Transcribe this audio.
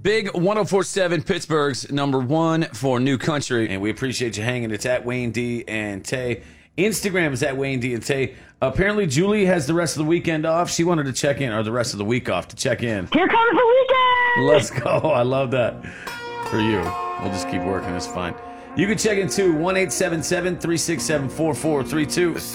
Big 104.7 Pittsburgh's number one for New Country. And we appreciate you hanging. It's at Wayne D and Tay. Instagram is at Wayne D and Tay. Apparently, Julie has the rest of the weekend off. She wanted to check in, or the rest of the week off to check in. Here comes the weekend! Let's go. I love that. For you. We'll just keep working. It's fine. You can check in too. 1-877-367-4432.